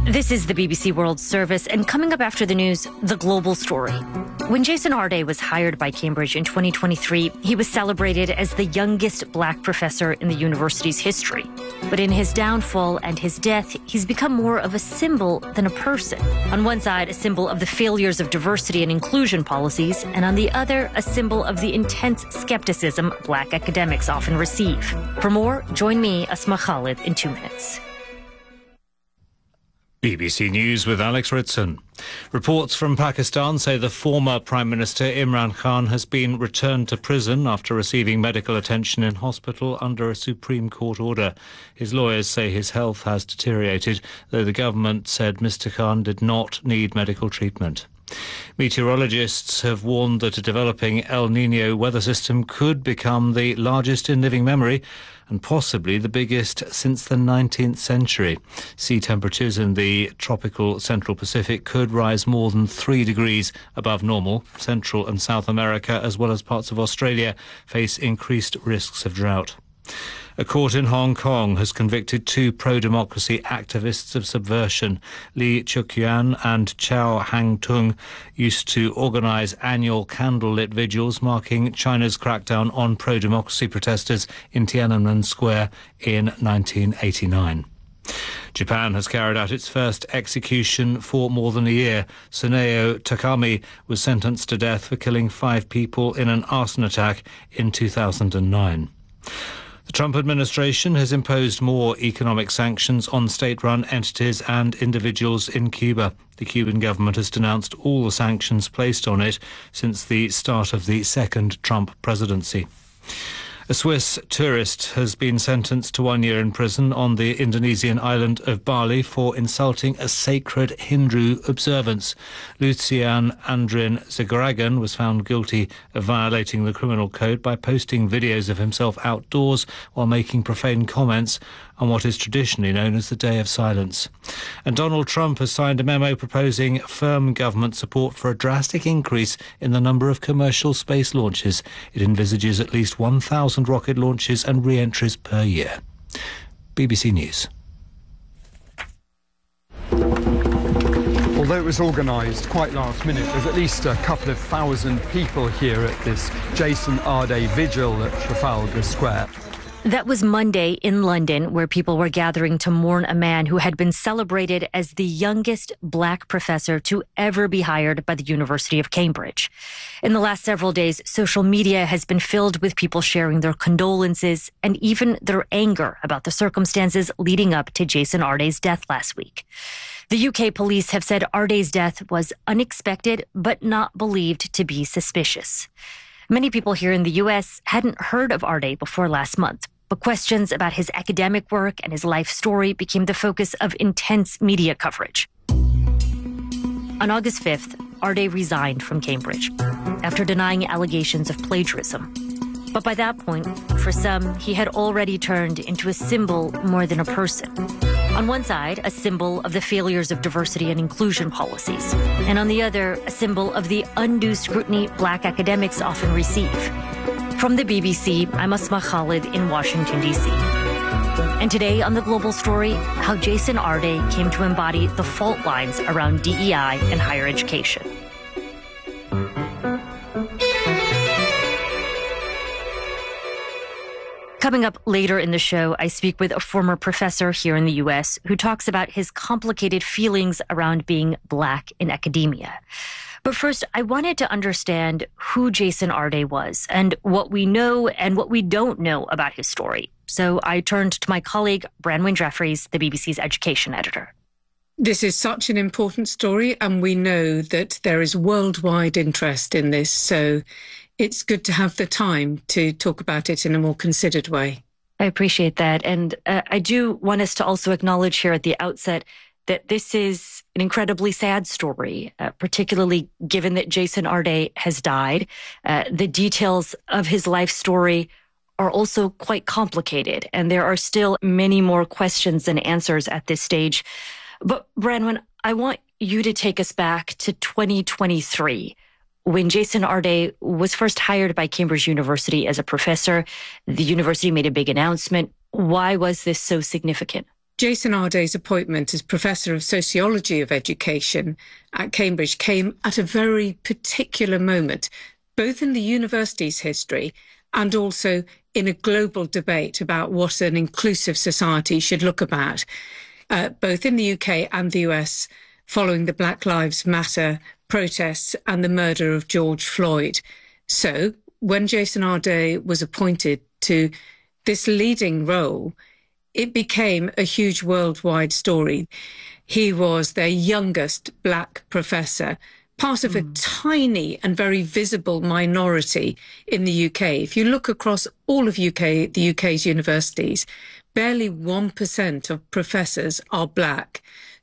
This is the BBC World Service, and coming up after the news, the global story. When Jason Arde was hired by Cambridge in 2023, he was celebrated as the youngest black professor in the university's history. But in his downfall and his death, he's become more of a symbol than a person. On one side, a symbol of the failures of diversity and inclusion policies, and on the other, a symbol of the intense skepticism black academics often receive. For more, join me, Asma Khalid, in 2 minutes. BBC News with Alex Ritson. Reports from Pakistan say the former Prime Minister Imran Khan has been returned to prison after receiving medical attention in hospital under a Supreme Court order. His lawyers say his health has deteriorated, though the government said Mr. Khan did not need medical treatment. Meteorologists have warned that a developing El Niño weather system could become the largest in living memory and possibly the biggest since the 19th century. Sea temperatures in the tropical Central Pacific could rise more than 3 degrees above normal. Central and South America, as well as parts of Australia, face increased risks of drought. A court in Hong Kong has convicted 2 pro-democracy activists of subversion. Li Chuqian and Chao Hang-tung used to organise annual candlelit vigils marking China's crackdown on pro-democracy protesters in Tiananmen Square in 1989. Japan has carried out its first execution for more than a year. Suneo Takami was sentenced to death for killing 5 people in an arson attack in 2009. The Trump administration has imposed more economic sanctions on state-run entities and individuals in Cuba. The Cuban government has denounced all the sanctions placed on it since the start of the second Trump presidency. A Swiss tourist has been sentenced to 1 year in prison on the Indonesian island of Bali for insulting a sacred Hindu observance. Lucian Andrin Zagaragan was found guilty of violating the criminal code by posting videos of himself outdoors while making profane comments on what is traditionally known as the Day of Silence. And Donald Trump has signed a memo proposing firm government support for a drastic increase in the number of commercial space launches. It envisages at least 1,000 rocket launches and re-entries per year. BBC News. Although it was organised quite last minute, there's at least a couple of thousand people here at this Jason Arde vigil at Trafalgar Square. That was Monday in London, where people were gathering to mourn a man who had been celebrated as the youngest black professor to ever be hired by the University of Cambridge. In the last several days, social media has been filled with people sharing their condolences and even their anger about the circumstances leading up to Jason Arde's death last week. The UK police have said Arde's death was unexpected, but not believed to be suspicious. Many people here in the US hadn't heard of Arde before last month, but questions about his academic work and his life story became the focus of intense media coverage. On August 5th, Arde resigned from Cambridge after denying allegations of plagiarism. But by that point, for some, he had already turned into a symbol more than a person. On one side, a symbol of the failures of diversity and inclusion policies, and on the other, a symbol of the undue scrutiny black academics often receive. From the BBC, I'm Asma Khalid in Washington, D.C. And today on The Global Story, how Jason Arde came to embody the fault lines around DEI and higher education. Coming up later in the show, I speak with a former professor here in the U.S. who talks about his complicated feelings around being black in academia. But first, I wanted to understand who Jason Arde was and what we know and what we don't know about his story. So I turned to my colleague, Branwen Jeffries, the BBC's education editor. This is such an important story, and we know that there is worldwide interest in this. So it's good to have the time to talk about it in a more considered way. I appreciate that. And I do want us to also acknowledge here at the outset that this is an incredibly sad story, particularly given that Jason Arde has died. The details of his life story are also quite complicated, and there are still many more questions than answers at this stage. But Branwen, I want you to take us back to 2023, when Jason Arde was first hired by Cambridge University as a professor. The university made a big announcement. Why was this so significant? Jason Arday's appointment as Professor of Sociology of Education at Cambridge came at a very particular moment, both in the university's history and also in a global debate about what an inclusive society should look about, both in the UK and the US, following the Black Lives Matter protests and the murder of George Floyd. So when Jason Arday was appointed to this leading role, it became a huge worldwide story. He was their youngest black professor, part of a tiny and very visible minority in the UK. If you look across all of the UK's universities, barely 1% of professors are black.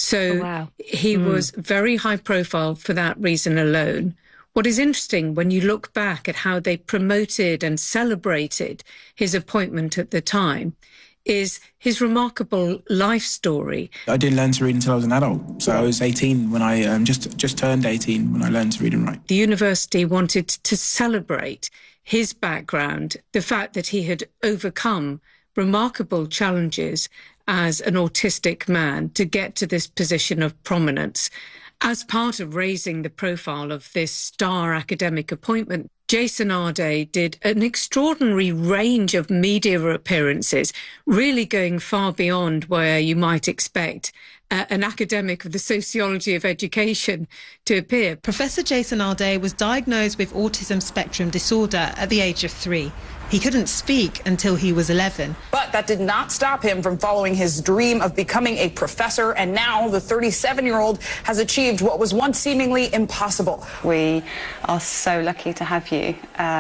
So he was very high profile for that reason alone. What is interesting when you look back at how they promoted and celebrated his appointment at the time is his remarkable life story. I didn't learn to read until I was an adult. So I was 18 when I just turned 18 when I learned to read and write. The university wanted to celebrate his background, the fact that he had overcome remarkable challenges as an autistic man to get to this position of prominence. As part of raising the profile of this star academic appointment, Jason Arday did an extraordinary range of media appearances, really going far beyond where you might expect an academic of the sociology of education to appear. Professor Jason Arday was diagnosed with autism spectrum disorder at the age of 3. He couldn't speak until he was 11. But that did not stop him from following his dream of becoming a professor. And now the 37-year-old has achieved what was once seemingly impossible. We are so lucky to have you.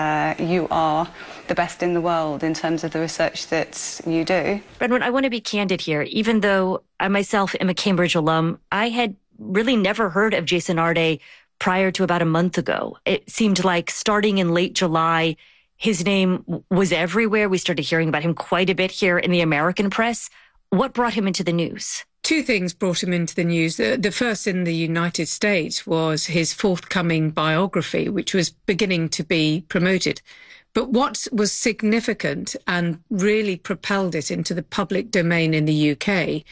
You are the best in the world in terms of the research that you do. Brenwyn, I want to be candid here. Even though I myself am a Cambridge alum, I had really never heard of Jason Arday prior to about a month ago. It seemed like starting in late July, his name was everywhere. We started hearing about him quite a bit here in the American press. What brought him into the news? Two things brought him into the news. The first in the United States was his forthcoming biography, which was beginning to be promoted. But what was significant and really propelled it into the public domain in the UK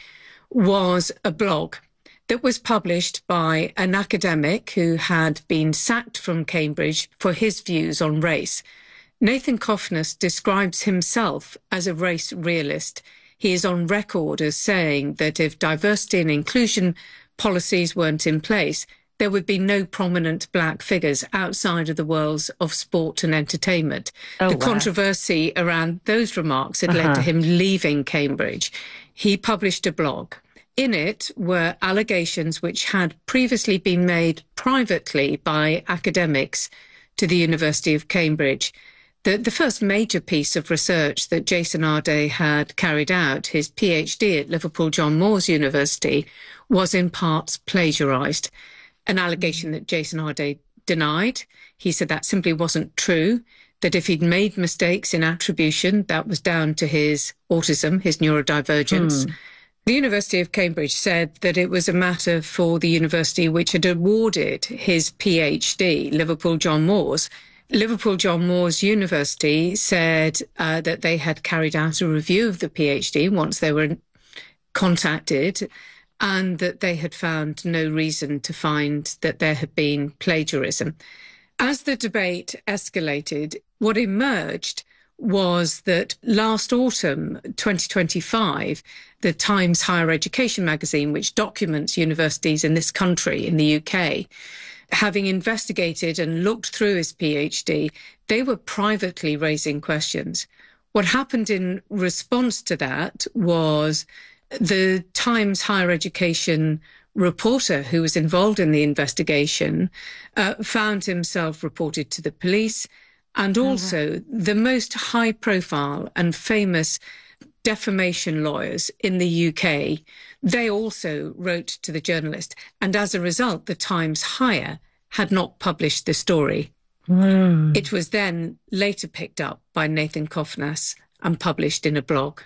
was a blog that was published by an academic who had been sacked from Cambridge for his views on race. Nathan Kofnas describes himself as a race realist. He is on record as saying that if diversity and inclusion policies weren't in place, there would be no prominent black figures outside of the worlds of sport and entertainment. Controversy around those remarks had led to him leaving Cambridge. He published a blog. In it were allegations which had previously been made privately by academics to the University of Cambridge. The first major piece of research that Jason Arday had carried out, his PhD at Liverpool John Moores University, was in parts plagiarised, an allegation that Jason Arday denied. He said that simply wasn't true, that if he'd made mistakes in attribution, that was down to his autism, his neurodivergence. The University of Cambridge said that it was a matter for the university which had awarded his PhD, Liverpool John Moores. Liverpool John Moores University said that they had carried out a review of the PhD once they were contacted, and that they had found no reason to find that there had been plagiarism. As the debate escalated, what emerged was that last autumn, 2025, the Times Higher Education magazine, which documents universities in this country, in the UK, having investigated and looked through his PhD, they were privately raising questions. What happened in response to that was the Times Higher Education reporter who was involved in the investigation found himself reported to the police, and also the most high-profile and famous defamation lawyers in the UK, they also wrote to the journalist. And as a result, the Times Higher had not published the story. It was then later picked up by Nathan Kofnas and published in a blog.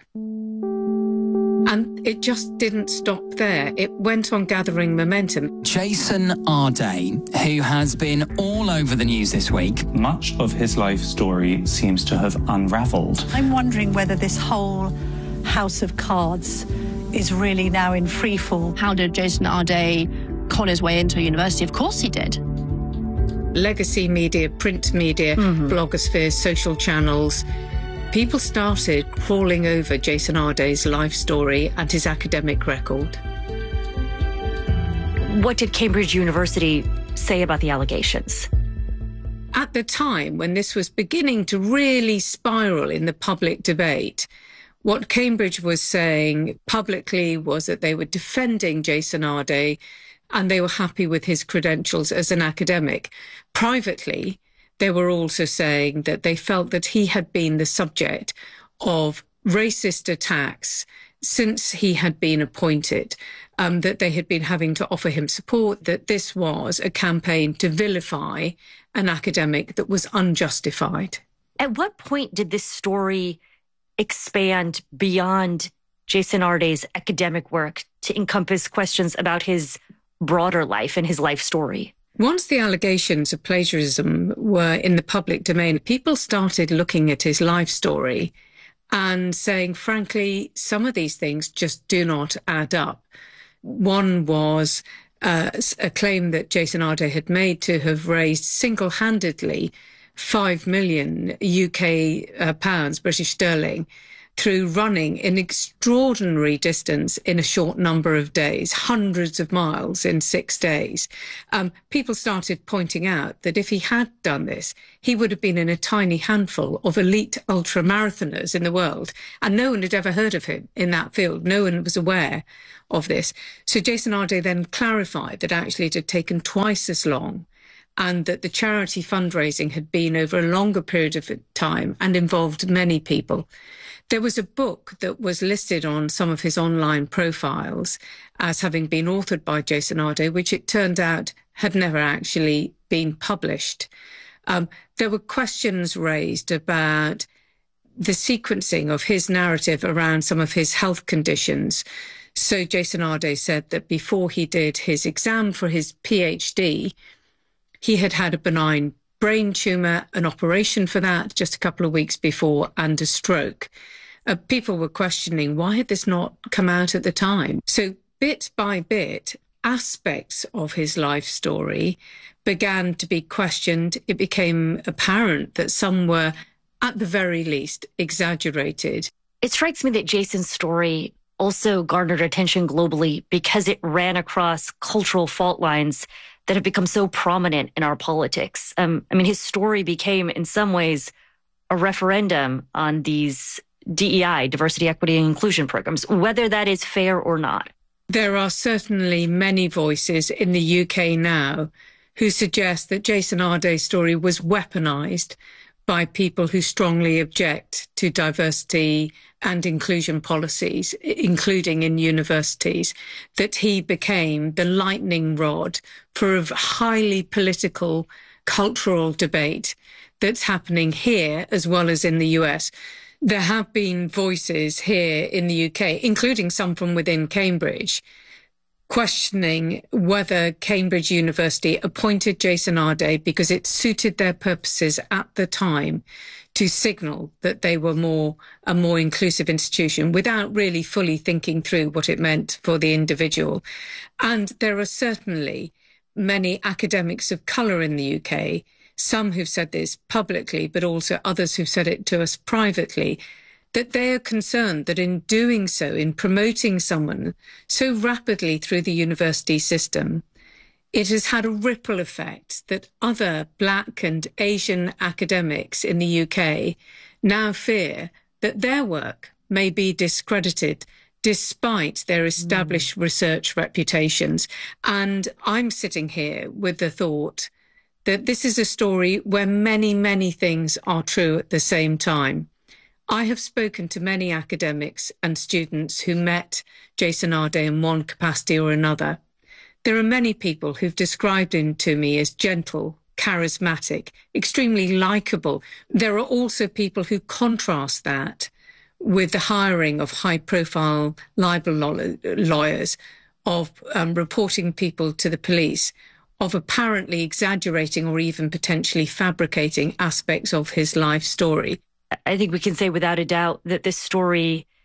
And it just didn't stop there. It went on gathering momentum. Jason Arday, who has been all over the news this week. Much of his life story seems to have unravelled. I'm wondering whether this whole house of cards is really now in free fall. How did Jason Arday con his way into a university? Of course he did. Legacy media, print media, blogosphere, social channels. People started crawling over Jason Arday's life story and his academic record. What did Cambridge University say about the allegations? At the time, when this was beginning to really spiral in the public debate, what Cambridge was saying publicly was that they were defending Jason Arday and they were happy with his credentials as an academic. Privately, they were also saying that they felt that he had been the subject of racist attacks since he had been appointed, that they had been having to offer him support, that this was a campaign to vilify an academic that was unjustified. At what point did this story expand beyond Jason Arday's academic work to encompass questions about his broader life and his life story? Once the allegations of plagiarism were in the public domain, people started looking at his life story and saying, frankly, some of these things just do not add up. One was a claim that Jason Arday had made to have raised single-handedly 5 million UK pounds, British sterling, through running an extraordinary distance in a short number of days, hundreds of miles in 6 days. People started pointing out that if he had done this, he would have been in a tiny handful of elite ultramarathoners in the world, and no one had ever heard of him in that field. No one was aware of this. So Jason Arday then clarified that actually it had taken twice as long and that the charity fundraising had been over a longer period of time and involved many people. There was a book that was listed on some of his online profiles as having been authored by Jason Arday, which it turned out had never actually been published. There were questions raised about the sequencing of his narrative around some of his health conditions. So Jason Arday said that before he did his exam for his PhD, he had had a benign brain tumour, an operation for that just a couple of weeks before, and a stroke. People were questioning, why had this not come out at the time? So bit by bit, aspects of his life story began to be questioned. It became apparent that some were, at the very least, exaggerated. It strikes me that Jason's story also garnered attention globally because it ran across cultural fault lines that have become so prominent in our politics. His story became, in some ways, a referendum on these DEI, diversity, equity, and inclusion programs, whether that is fair or not. There are certainly many voices in the UK now who suggest that Jason Arday's story was weaponized by people who strongly object to diversity and inclusion policies, including in universities, that he became the lightning rod for a highly political, cultural debate that's happening here as well as in the US. There have been voices here in the UK, including some from within Cambridge, questioning whether Cambridge University appointed Jason Arday because it suited their purposes at the time to signal that they were a more inclusive institution without really fully thinking through what it meant for the individual. And there are certainly many academics of colour in the UK, some who've said this publicly, but also others who've said it to us privately, that they are concerned that in doing so, in promoting someone so rapidly through the university system, it has had a ripple effect that other Black and Asian academics in the UK now fear that their work may be discredited despite their established research reputations. And I'm sitting here with the thought that this is a story where many, many things are true at the same time. I have spoken to many academics and students who met Jason Arday in one capacity or another. There are many people who've described him to me as gentle, charismatic, extremely likeable. There are also people who contrast that with the hiring of high-profile libel lawyers, of reporting people to the police, of apparently exaggerating or even potentially fabricating aspects of his life story. I think we can say without a doubt that this story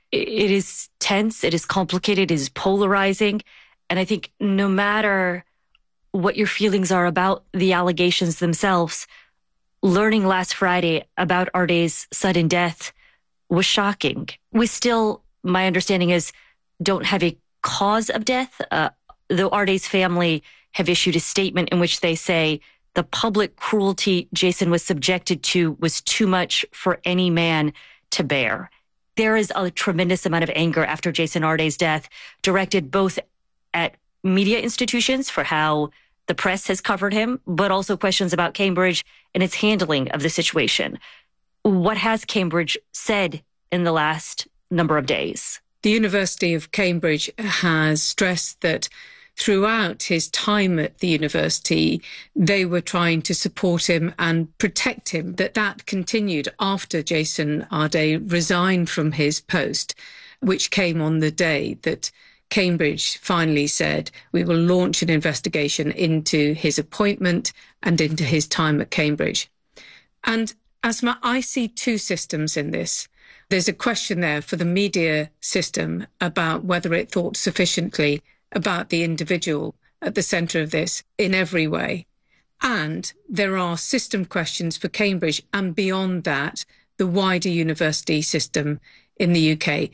It is tense, it is complicated, it is polarizing. And I think no matter what your feelings are about the allegations themselves, learning last Friday about Arday's sudden death was shocking. We still, my understanding is, don't have a cause of death, though Arday's family have issued a statement in which they say the public cruelty Jason was subjected to was too much for any man to bear. There is a tremendous amount of anger after Jason Arday's death, directed both at media institutions for how the press has covered him, but also questions about Cambridge and its handling of the situation. What has Cambridge said in the last number of days? The University of Cambridge has stressed that throughout his time at the university, they were trying to support him and protect him, that continued after Jason Arday resigned from his post, which came on the day that Cambridge finally said, we will launch an investigation into his appointment and into his time at Cambridge. And Asma, I see two systems in this. There's a question there for the media system about whether it thought sufficiently about the individual at the centre of this in every way. And there are system questions for Cambridge and beyond that, the wider university system in the UK.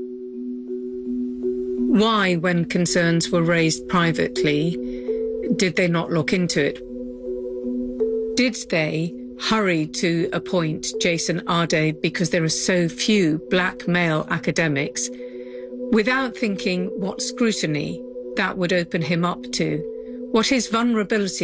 Why, when concerns were raised privately, did they not look into it? Did they hurry to appoint Jason Arday because there are so few black male academics without thinking what scrutiny that would open him up to, what his vulnerability